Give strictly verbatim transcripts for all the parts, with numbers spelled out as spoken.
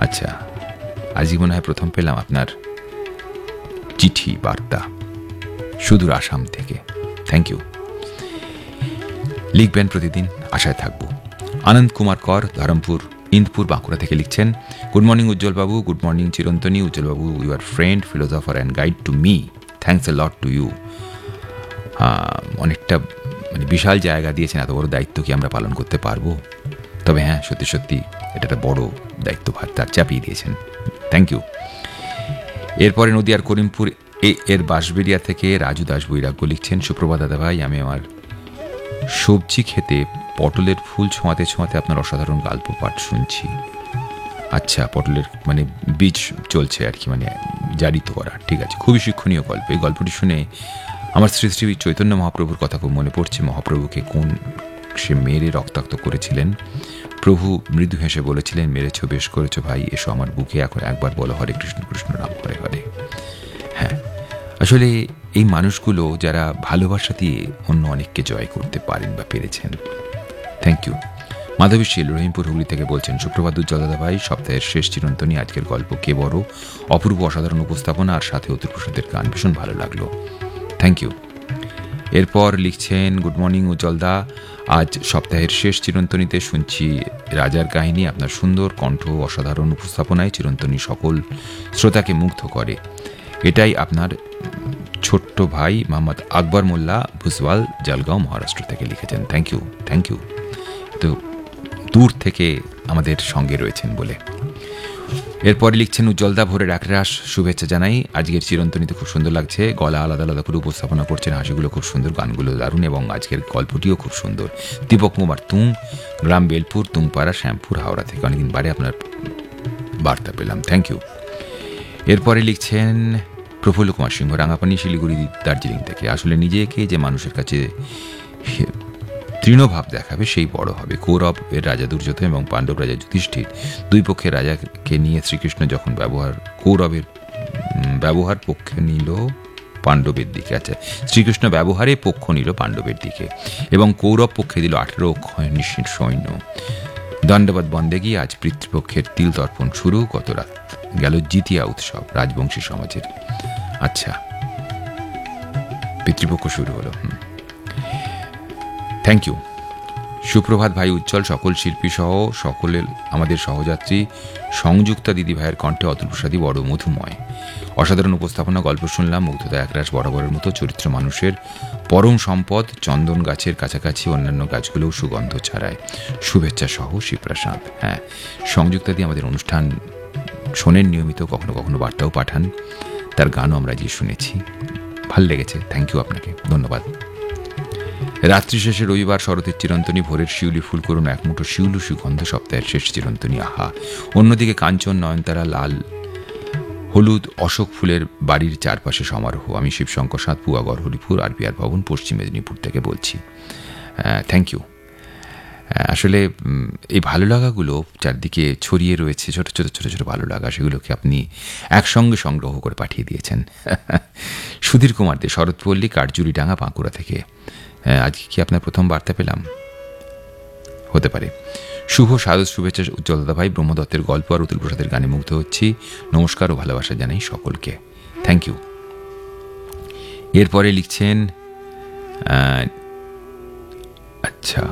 আচ্ছা, আজই মনে হয় প্রথম পেলাম আপনার চিঠি বার্তা সুদূর আসাম থেকে। Thank you. লিখবেন প্রতিদিন, আশায় থাকবো। আনন্দ কুমার কর, ধরমপুর ইন্দপুর বাঁকুড়া থেকে লিখছেন, good morning উজ্জ্বলবাবু। Good morning চিরন্তনী। উজ্জ্বলবাবু, you R friend, philosopher and guide to me. Thanks a lot to you. অনেকটা মানে বিশাল জায়গা দিয়েছেন, এত বড় দায়িত্ব কি আমরা পালন করতে পারবো? তবে হ্যাঁ, সত্যি সত্যি এটা একটা বড় দায়িত্বভার তার চাপিয়ে দিয়েছেন। Thank you. এরপরে নদিয়ার করিমপুর এ এর বাঁশবেড়িয়া থেকে রাজু দাস বৈরাগ্য লিখছেন, সুপ্রভাত দাদা ভাই, আমি আমার সবজি খেতে পটলের ফুল ছোঁয়াতে ছোঁয়াতে আপনার অসাধারণ গল্প পাঠ শুনছি। আচ্ছা, পটলের মানে বীজ চলছে আর কি, মানে জারিত করা। ঠিক আছে, খুবই শিক্ষণীয় গল্প। এই গল্পটি শুনে আমার শ্রী শ্রী চৈতন্য মহাপ্রভুর কথা খুব মনে পড়ছে। মহাপ্রভুকে কোন সে মেরে রক্তাক্ত করেছিলেন। প্রভু মৃদু হেসে বলেছিলেন, মেরেছ, বেশ করেছ ভাই, এসো আমার বুকে, এখন একবার বলো হরে কৃষ্ণ কৃষ্ণ রাম হরে হরে। হ্যাঁ, আসলে এই মানুষগুলো যারা ভালোবাসা দিয়ে অন্য অনেককে জয় করতে পারেন বা পেরেছেন। Thank you. মাধবী শীল রহিমপুর হুগলি থেকে বলছেন, সুপ্রভাত উজ্জ্বল দাদা ভাই, সপ্তাহের শেষ চিরন্তনী, আজকের গল্প কে বড়, অপূর্ব অসাধারণ উপস্থাপনা আর সাথে অতুল প্রসাদের গান, ভীষণ ভালো লাগলো। Thank you. এরপর লিখছেন, গুড মর্নিং উজ্জ্বলদা, আজ সপ্তাহের শেষ চিরন্তনীতে শুনছি রাজার কাহিনী, আপনার সুন্দর কণ্ঠ অসাধারণ উপস্থাপনায় চিরন্তনী সকল শ্রোতাকে মুগ্ধ করে। এটাই আপনার ছোট্ট ভাই মোহাম্মদ আকবর মোল্লা ভুসওয়াল, জলগাঁও মহারাষ্ট্র থেকে লিখেছেন। Thank you, thank you. তো দূর থেকে আমাদের সঙ্গে রয়েছেন বলে। এরপরে লিখছেন, উজ্জ্বলদা ভোরের একরাশ শুভেচ্ছা জানাই, আজকের চিরন্তনীতে খুব সুন্দর লাগছে, গলা আলাদা আলাদা করে উপস্থাপনা করছেন, হাসিগুলো খুব সুন্দর, গানগুলো দারুণ এবং আজকের গল্পটিও খুব সুন্দর। দীপক কুমার তুং, গ্রাম বেলপুর, তুংপাড়া, শ্যামপুর, হাওড়া থেকে অনেকদিন বারে আপনার বার্তা পেলাম। Thank you. এরপরে লিখছেন প্রফুল্ল কুমার সিংহ, রাঙাপানি, শিলিগুড়ি, দার্জিলিং থেকে, আসলে নিজেকে যে মানুষের কাছে তৃণভাব দেখাবে সেই বড় হবে। কৌরব এর রাজা দুর্যোধন এবং পাণ্ডব রাজা যুধিষ্ঠির, দুই পক্ষের রাজাকে নিয়ে শ্রীকৃষ্ণ যখন ব্যবহার কৌরবের ব্যবহার পক্ষে নিল পাণ্ডবের দিকে। আচ্ছা, শ্রীকৃষ্ণ ব্যবহারে পক্ষ নিল পাণ্ডবের দিকে এবং কৌরব পক্ষে দিল আঠেরো নিশ্চিত সৈন্য। দণ্ডবাদ বন্দেগী, আজ পিতৃপক্ষের তিল তর্পণ শুরু, গত রাত গেল জিতিয়া উৎসব রাজবংশী সমাজের। আচ্ছা, পিতৃপক্ষ শুরু হলো। হুম, থ্যাংক ইউ। সুপ্রভাত ভাই উজ্জ্বল, সকল শিল্পী সহ সকলের আমাদের সহযাত্রী সংযুক্তা দিদি ভাইয়ের কণ্ঠে অতুল প্রসাদী বড় মধুময়, অসাধারণ উপস্থাপনা, গল্প শুনলাম, মুগ্ধতা একরাশ, বরাবরের মতো চরিত্র মানুষের পরম সম্পদ, চন্দন গাছের কাছাকাছি অন্যান্য গাছগুলোও সুগন্ধ ছড়ায়, শুভেচ্ছা সহ শিবপ্রসাদ। হ্যাঁ, সংযুক্তা দি আমাদের অনুষ্ঠান শোনেন নিয়মিত, কখনো কখনো বার্তাও পাঠান, তার গানও আমরা যে শুনেছি, ভাল লেগেছে। থ্যাংক ইউ আপনাকে, ধন্যবাদ। রাত্রি শেষে রবিবার শরতের চিরন্তনী, ভোরের শিউলি ফুল করুন এক মুঠো শিউলু সুগন্ধ, সপ্তাহের শেষ চিরন্তনী, আহা। অন্যদিকে কাঞ্চন, নয়নতারা, লাল হলুদ অশোক ফুলের বাড়ির চারপাশে সমারোহ। আমি শিবশঙ্কর সাঁত, পুয়াগড়, হরিপুর, আরপিআর ভবন, পশ্চিম মেদিনীপুর থেকে বলছি। Thank you. আসলে এই ভালো লাগাগুলো চারদিকে ছড়িয়ে রয়েছে, ছোট ছোট ছোট ছোট ভালো লাগা, সেগুলোকে আপনি একসঙ্গে সংগ্রহ করে পাঠিয়ে দিয়েছেন। সুধীর কুমার দে, শরৎপল্লী, কাঠজুরি ডাঙ্গা, বাঁকুড়া থেকে। আজকে কি আপনার প্রথম বার্তা পেলাম? হতে পারে। শুভ সাধু শুভেচ্ছা উজ্জ্বল দাদা ভাই, ব্রহ্মদত্তের গল্প আর অতুল প্রসাদের গানে মুগ্ধ হচ্ছি, নমস্কার ও ভালোবাসা জানাই সকলকে। Thank you. এরপরে লিখছেন, আচ্ছা,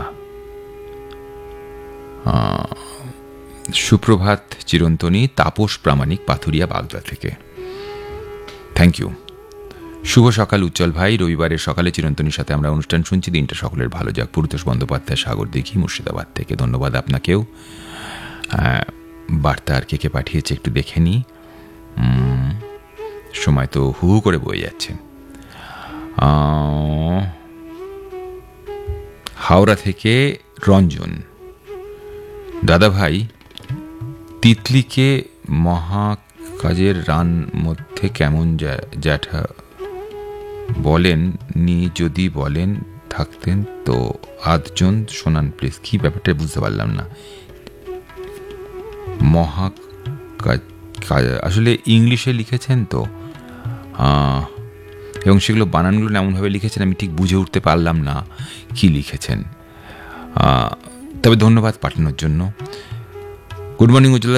সুপ্রভাত চিরন্তনী, তাপস প্রামাণিক, পাথুরিয়া, বাগদা থেকে। Thank you. শুভ সকাল উজ্জ্বল ভাই, রবিবারের সকালে চিরন্তনীর সাথে আমরা অনুষ্ঠান শুনছি, দিনটা সকলের ভালো যাক। পুরুতোষ বন্দ্যোপাধ্যায়, সাগর দিঘি, মুর্শিদাবাদ থেকে। ধন্যবাদ আপনাকেও। বার্তা আর কে কে পাঠিয়েছে একটু দেখে নি, সময় তো হু হু করে বয়ে যাচ্ছে। হাওড়া থেকে রঞ্জন, দাদা ভাই, তিতলিকে মহাকাজের রান মধ্যে কেমন জ্যাঠা বলেন নি, যদি বলেন থাকতেন তো আধজন শোনান প্লিজ। কি ব্যাপারটা বুঝতে পারলাম না। মহাকাজ আসলে ইংলিশে লিখেছেন তো, এবং সেগুলো বানানগুলো এমনভাবে লিখেছেন আমি ঠিক বুঝে উঠতে পারলাম না কি লিখেছেন। তবে ধন্যবাদ পাঠানোর জন্য। গুড মর্নিং উজ্জ্বল।